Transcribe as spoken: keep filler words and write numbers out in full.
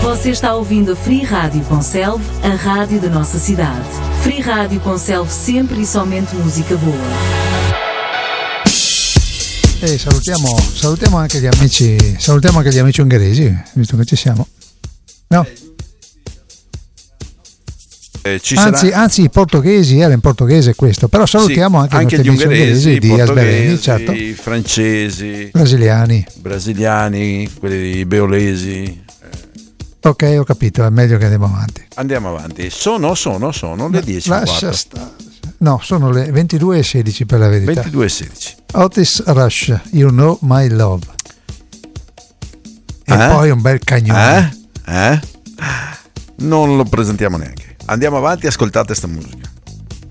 Você está ouvindo a Free Rádio Conselve, a rádio da nossa cidade. Free Rádio Conselve, sempre e somente música boa. E salutiamo, salutiamo anche gli amici, salutiamo anche gli amici ungheresi, visto che ci siamo. No? Eh, ci anzi, sarà... anzi, i portoghesi, era in portoghese questo, però salutiamo sì, anche, anche i gli nostri amici ungheresi, ungheresi di Asbereni, certo. i francesi, brasiliani, brasiliani, quelli beolesi. Ok, ho capito, è meglio che andiamo avanti. Andiamo avanti. Sono, sono, sono le dieci e quattro. No, sono le ventidue e sedici per la verità. ventidue e sedici. Otis Rush, You Know My Love. E eh? poi un bel cagnone. Eh? Eh? Non lo presentiamo neanche. Andiamo avanti, ascoltate sta musica.